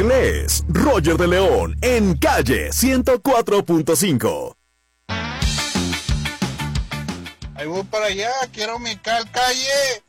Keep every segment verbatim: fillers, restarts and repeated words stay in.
Él es Roger de León en Calle ciento cuatro punto cinco. Ahí voy para allá, quiero mi cal calle.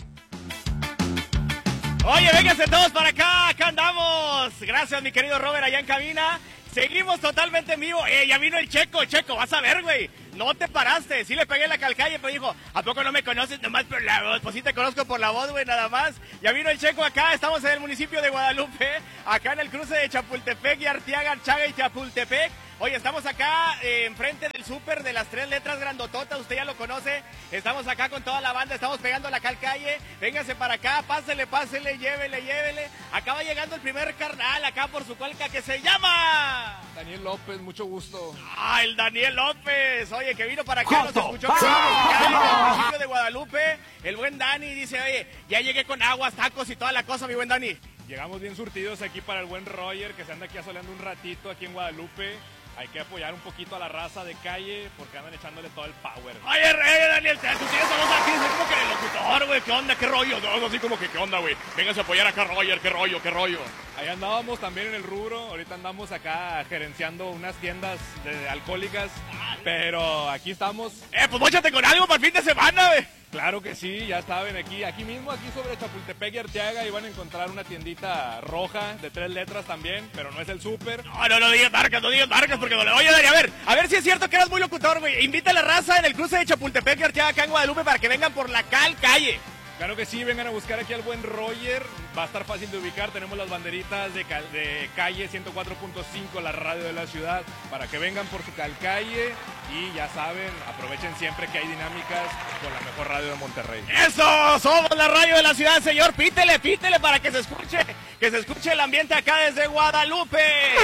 Oye, vénganse todos para acá, acá andamos. Gracias, mi querido Robert, allá en cabina. Seguimos totalmente en vivo. Eh, ya vino el Checo, Checo, vas a ver, güey. No te paraste, sí le pegué la calcalle, pero dijo, ¿a poco no me conoces nomás por la voz? Pues sí te conozco por la voz, güey, nada más. Ya vino el Checo acá, estamos en el municipio de Guadalupe, acá en el cruce de Chapultepec y Arteaga, Archaga y Chapultepec. Oye, estamos acá eh, enfrente del súper de las tres letras grandototas, usted ya lo conoce. Estamos acá con toda la banda, estamos pegando la calcalle. Véngase para acá, pásele, pásele, llévele, llévele. Acaba llegando el primer carnal acá por su cualca que se llama... Daniel López, mucho gusto. Ah, el Daniel López. Oye, que vino para acá, nos escuchó que acá en el municipio de Guadalupe. El buen Dani dice, oye, ya llegué con aguas, tacos y toda la cosa, mi buen Dani. Llegamos bien surtidos aquí para el buen Roger, que se anda aquí asoleando un ratito aquí en Guadalupe. Hay que apoyar un poquito a la raza de calle porque andan echándole todo el power. Oye, oye Daniel, tú tienes esa voz aquí, soy como que el locutor, güey. ¿Qué onda? ¿Qué rollo? No, así como que, ¿qué onda, güey? Vénganse a apoyar acá, Roger. ¿Qué rollo? ¿Qué rollo? Ahí andábamos también en el rubro. Ahorita andamos acá gerenciando unas tiendas de alcohólicas. Pero aquí estamos. Eh, pues móchate con algo para el fin de semana, güey. Claro que sí, ya saben, aquí, aquí mismo, aquí sobre Chapultepec y Arteaga, y van a encontrar una tiendita roja de tres letras también, pero no es el súper. No, no, no digas marcas, no digas marcas, porque no le voy a dar. A ver, a ver si es cierto que eras muy locutor, güey. Invita a la raza en el cruce de Chapultepec y Arteaga acá en Guadalupe para que vengan por la cal calle. Claro que sí, vengan a buscar aquí al buen Roger, va a estar fácil de ubicar, tenemos las banderitas de, cal, de calle ciento cuatro punto cinco, la radio de la ciudad, para que vengan por su calcalle y ya saben, aprovechen siempre que hay dinámicas con la mejor radio de Monterrey. ¡Eso! Somos la radio de la ciudad, señor, pítele, pítele para que se escuche, que se escuche el ambiente acá desde Guadalupe.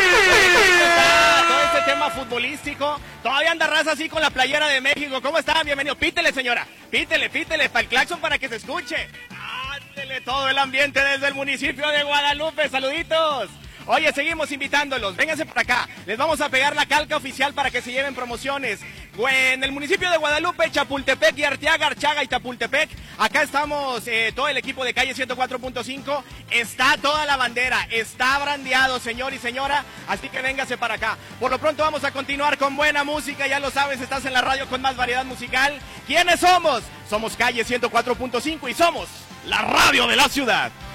Está todo este tema futbolístico, todavía anda raza así con la playera de México, ¿cómo están? Bienvenido, pítele señora, pítele, pítele, para el claxon para que se escuche. Ándele todo el ambiente desde el municipio de Guadalupe, saluditos. Oye, seguimos invitándolos, vénganse por acá, les vamos a pegar la calca oficial para que se lleven promociones. En el municipio de Guadalupe, Chapultepec y Arteaga, Archaga y Chapultepec, acá estamos eh, todo el equipo de calle ciento cuatro punto cinco, está toda la bandera, está brandeado, señor y señora, así que véngase para acá. Por lo pronto vamos a continuar con buena música, ya lo sabes, estás en la radio con más variedad musical. ¿Quiénes somos? Somos calle ciento cuatro punto cinco y somos la radio de la ciudad.